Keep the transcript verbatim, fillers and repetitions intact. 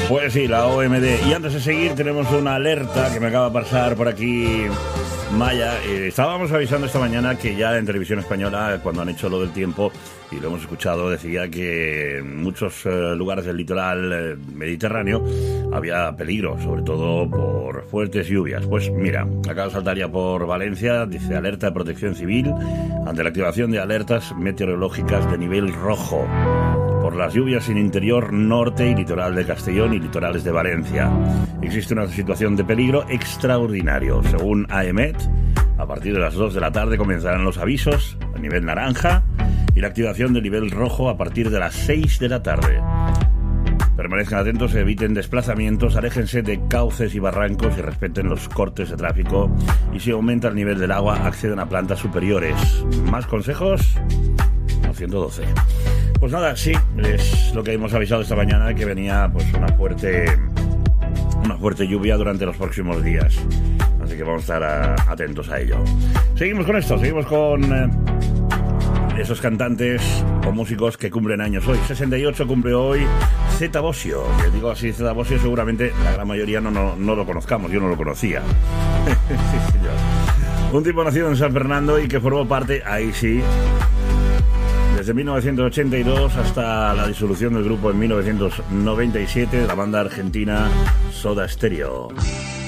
Pues sí, la O M D. Y antes de seguir tenemos una alerta que me acaba de pasar por aquí Maya. Eh, estábamos avisando esta mañana que ya en Televisión Española, cuando han hecho lo del tiempo, y lo hemos escuchado, decía que en muchos eh, lugares del litoral eh, mediterráneo había peligro, sobre todo por fuertes lluvias. Pues mira, acaba de saltar ya por Valencia, dice alerta de protección civil ante la activación de alertas meteorológicas de nivel rojo por las lluvias en interior norte y litoral de Castellón y litorales de Valencia. Existe una situación de peligro extraordinario. Según AEMET, a partir de las dos de la tarde comenzarán los avisos a nivel naranja y la activación del nivel rojo a partir de las seis de la tarde. Permanezcan atentos, eviten desplazamientos, aléjense de cauces y barrancos y respeten los cortes de tráfico. Y si aumenta el nivel del agua, acceden a plantas superiores. ¿Más consejos? Al ciento doce. Pues nada, sí, es lo que hemos avisado esta mañana, que venía pues una fuerte una fuerte lluvia durante los próximos días. Así que vamos a estar a, atentos a ello. Seguimos con esto, seguimos con eh, esos cantantes o músicos que cumplen años hoy. sesenta y ocho cumple hoy Zeta Bosio. Que digo así, Zeta Bosio, seguramente la gran mayoría no, no, no lo conozcamos, yo no lo conocía. Sí, señor. Un tipo nacido en San Fernando y que formó parte, ahí sí, desde mil novecientos ochenta y dos hasta la disolución del grupo en mil novecientos noventa y siete de la banda argentina Soda Stereo.